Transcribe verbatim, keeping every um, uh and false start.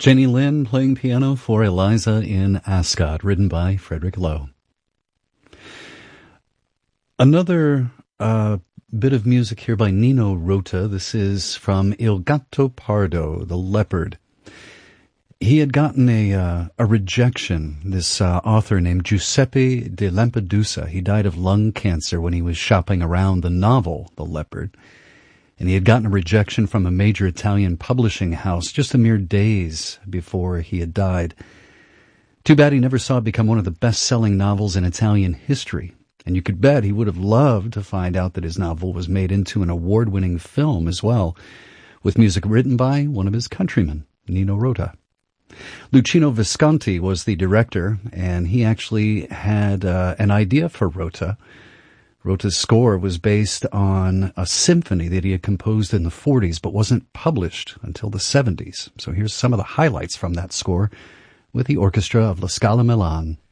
Jenny Lind playing piano for Eliza in Ascot, written by Frederick Lowe. Another uh, bit of music here by Nino Rota. This is from Il Gatto Pardo, The Leopard. He had gotten a uh, a rejection, this uh, author named Giuseppe de Lampedusa. He died of lung cancer when he was shopping around the novel, The Leopard. And he had gotten a rejection from a major Italian publishing house just a mere days before he had died. Too bad he never saw it become one of the best-selling novels in Italian history. And you could bet he would have loved to find out that his novel was made into an award-winning film as well, with music written by one of his countrymen, Nino Rota. Luchino Visconti was the director, and he actually had uh, an idea for Rota. Rota's score was based on a symphony that he had composed in the forties, but wasn't published until the seventies. So here's some of the highlights from that score with the orchestra of La Scala Milan.